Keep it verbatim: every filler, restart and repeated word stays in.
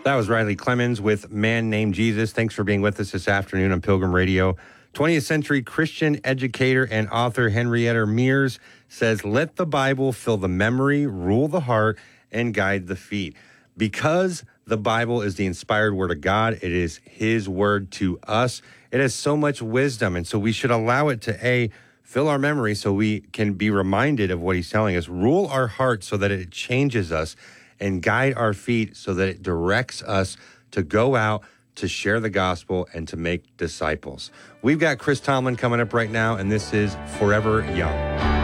That was Riley Clemens with Man Named Jesus. Thanks for being with us this afternoon on Pilgrim Radio. twentieth century Christian educator and author Henrietta Mears says, let the Bible fill the memory, rule the heart, and guide the feet. Because the Bible is the inspired word of God, it is his word to us. It has so much wisdom, and so we should allow it to, A, fill our memory so we can be reminded of what he's telling us, rule our heart so that it changes us, and guide our feet so that it directs us to go out, to share the gospel, and to make disciples. We've got Chris Tomlin coming up right now, and this is Forever Young.